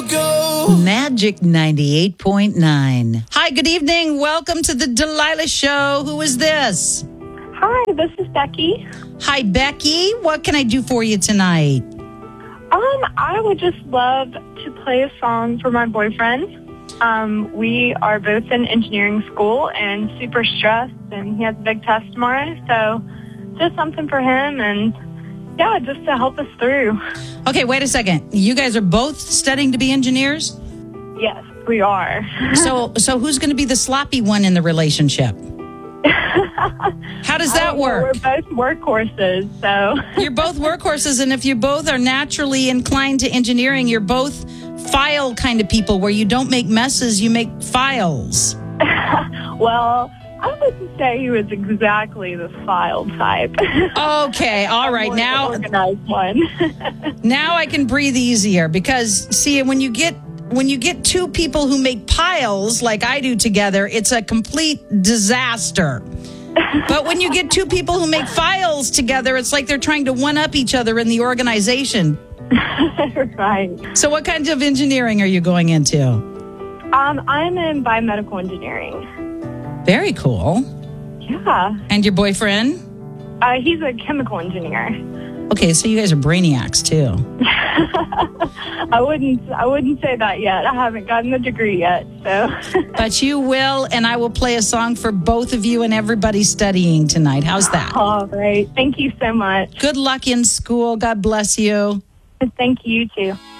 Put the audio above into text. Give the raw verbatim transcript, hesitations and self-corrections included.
go. Magic ninety-eight point nine. Hi, good evening. Welcome to the Delilah Show. Who is this? Hi, this is Becky. Hi, Becky. What can I do for you tonight? Um, I would just love to play a song for my boyfriend. Um, we are both in engineering school and super stressed, and he has a big test tomorrow, so just something for him and, yeah, just to help us through. Okay, wait a second. You guys are both studying to be engineers? Yes, we are. So, so who's going to be the sloppy one in the relationship? How does that Oh, well, work? We're both workhorses, so. You're both workhorses, and if you both are naturally inclined to engineering, you're both file kind of people where you don't make messes, you make files. Well, I wouldn't say he was exactly the file type. Okay, all right. More Now, the organized one. now I can breathe easier because, see, when you get when you get two people who make piles like I do together, it's a complete disaster. But when you get two people who make files together, it's like they're trying to one-up each other in the organization. Right. So what kinds of engineering are you going into? Um, I'm in biomedical engineering. Very cool. Yeah. And your boyfriend? Uh, he's a chemical engineer. Okay, so you guys are brainiacs too. I wouldn't I wouldn't say that yet. I haven't gotten the degree yet, so. But you will, and I will play a song for both of you and everybody studying tonight. How's that? All right. Thank you so much. Good luck in school. God bless you. Thank you, too.